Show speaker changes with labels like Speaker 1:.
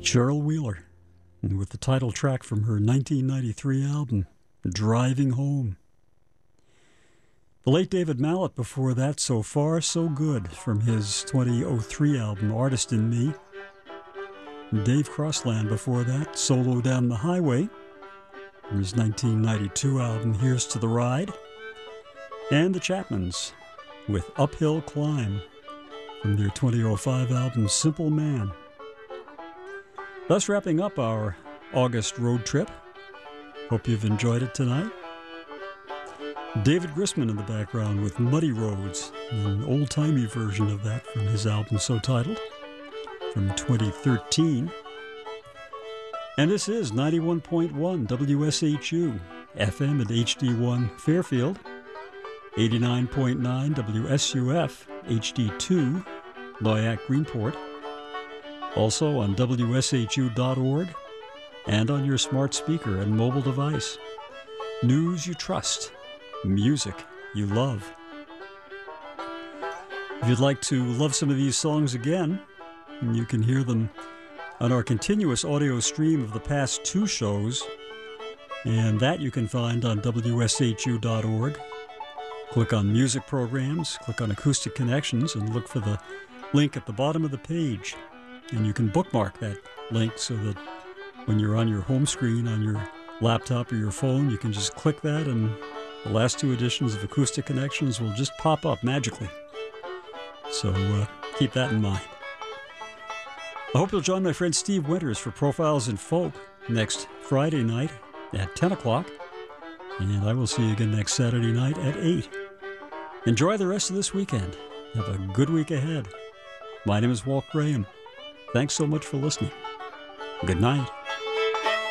Speaker 1: Cheryl Wheeler, and with the title track from her 1993 album, Driving Home. The late David Mallet before that, So Far, So Good, from his 2003 album, Artist in Me. Dave Crossland before that, Solo Down the Highway, from his 1992 album, Here's to the Ride. And the Chapmans with Uphill Climb, from their 2005 album, Simple Man. Thus wrapping up our August road trip. Hope you've enjoyed it tonight. David Grisman in the background with Muddy Roads, an old-timey version of that from his album so titled, from 2013. And this is 91.1 WSHU, FM at HD1 Fairfield, 89.9 WSUF, HD2, Noyac Greenport, also on WSHU.org and on your smart speaker and mobile device. News you trust, music you love. If you'd like to love some of these songs again, you can hear them on our continuous audio stream of the past two shows, and that you can find on WSHU.org. Click on Music Programs, click on Acoustic Connections, and look for the link at the bottom of the page. And you can bookmark that link so that when you're on your home screen on your laptop or your phone, you can just click that and the last two editions of Acoustic Connections will just pop up magically. So keep that in mind. I hope you'll join my friend Steve Winters for Profiles in Folk next Friday night at 10 o'clock. And I will see you again next Saturday night at 8. Enjoy the rest of this weekend. Have a good week ahead. My name is Walt Graham. Thanks so much for listening. Good night.